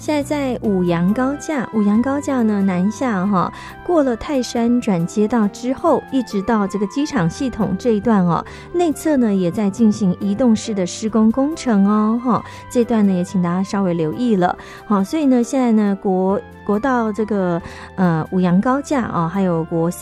现在在五杨高架，五杨高架呢南下哈，过了泰山转接道之后，一直到这个机场系统这一段哦，内侧呢也在进行移动式的施工工程哦哈，这段呢也请大家稍微留意了。好，所以呢现在呢国道这个五杨高架啊，还有国